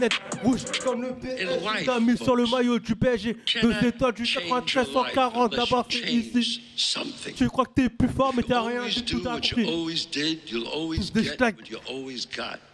rouge comme le PSG, t'as mis sur le maillot du PSG, 2 étoiles du 93 140, d'abord c'est ici. Tu crois que t'es plus fort mais t'as rien du tout, t'as compris. Des